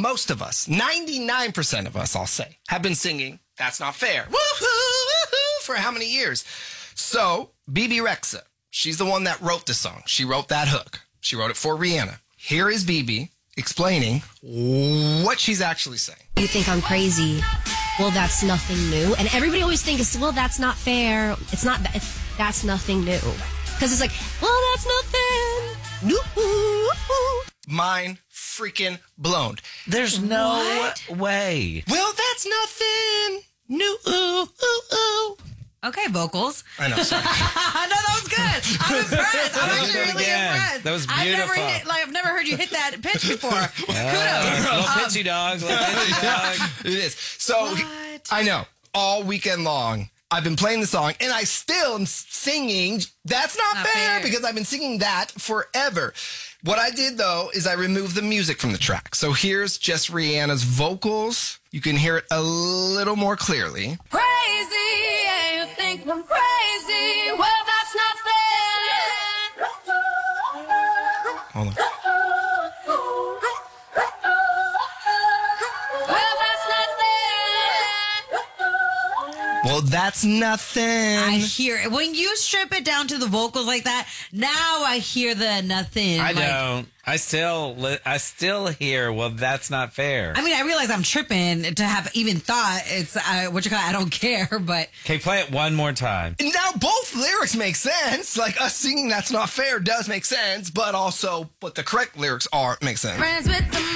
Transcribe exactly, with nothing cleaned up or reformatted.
most of us, ninety-nine percent of us, I'll say, have been singing That's Not Fair. Woohoo! Woohoo! For how many years? So, Bebe Rexha, she's the one that wrote the song. She wrote that hook. She wrote it for Rihanna. Here is Bebe explaining what she's actually saying. You think I'm crazy. Well, that's nothing new. And everybody always thinks, well, that's not fair. It's not, it's, that's nothing new. Because it's like, well, that's nothing new. Mind freaking blown. There's no What? way. Well, that's nothing new. Ooh, ooh, ooh. Okay, vocals. I know, sorry. no, that was good. I'm impressed. I'm Do actually it really again. impressed. That was I've never beautiful. hit, like I've never heard you hit that pitch before. Uh, Kudos. little Um, pitchy dog. Little pitchy dog. It is. So, What? I know, all weekend long, I've been playing the song, and I still am singing That's Not, Not fair, fair. because I've been singing that forever. What I did, though, is I removed the music from the track. So here's just Rihanna's vocals. You can hear it a little more clearly. Crazy, yeah, you think I'm crazy. Well, that's not fair. Hold on. Well, that's not fair. Well, that's nothing. I hear it. When you strip it down to the vocals like that, now I hear the nothing. I like, don't. I still, li- I still hear. Well, that's not fair. I mean, I realize I'm tripping to have even thought it's uh, what you call. I don't care, but Okay, play it one more time. Now, both lyrics make sense. Like, us singing That's Not Fair does make sense, but also what the correct lyrics are makes sense. Friends with the